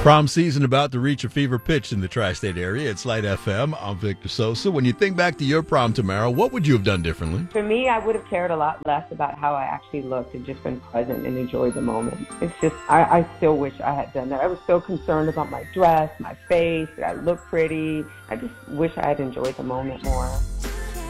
Prom season about to reach a fever pitch in the tri-state area. It's Light FM. I'm Victor Sosa. When you think back to your prom, Tamara, what would you have done differently? For me, I would have cared a lot less about how I actually looked and just been present and enjoyed the moment. It's just, I still wish I had done that. I was so concerned about my dress, my face, that I look pretty. I just wish I had enjoyed the moment more.